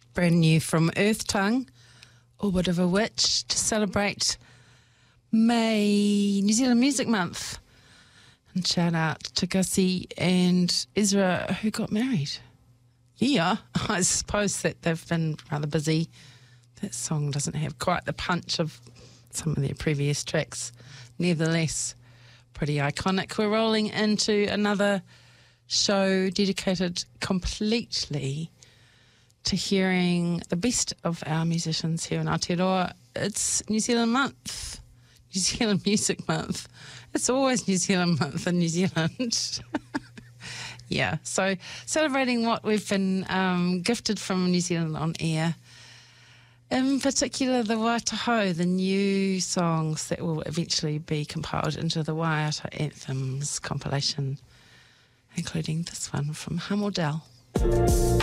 Brand new from Earth Tongue, Orbit of a Witch, to celebrate May, New Zealand Music Month. And shout out to Gussie and Ezra, who got married. Yeah, I suppose that they've been rather busy. That song doesn't have quite the punch of some of their previous tracks. Nevertheless, pretty iconic. We're rolling into another show dedicated completely to hearing the best of our musicians here in Aotearoa. It's New Zealand Month, New Zealand Music Month. It's always New Zealand Month in New Zealand. Yeah, so celebrating what we've been gifted from New Zealand on air. In particular, the Waitaho, the new songs that will eventually be compiled into the Waiata Anthems compilation, including this one from Hamodell.